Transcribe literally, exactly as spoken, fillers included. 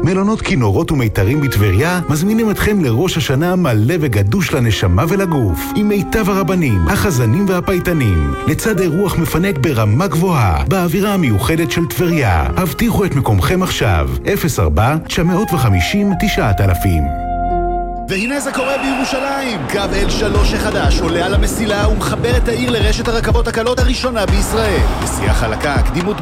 מלונות כינורות ומיתרים בטבריה מזמינים אתכם לראש השנה מלא וגדוש לנשמה ולגוף, עם מיטב הרבנים, החזנים והפייטנים, לצד אירוח מפנק ברמה גבוהה, באווירה המיוחדת של טבריה. הבטיחו את מקומכם עכשיו, אפס ארבע תשע חמש אפס תשעת אלפים. והנה זה קורה בירושלים. קו אל שלוש החדש עולה על המסילה ומחבר את העיר לרשת הרכבות הקלות הראשונה בישראל. נסיעה חלקה, קדימות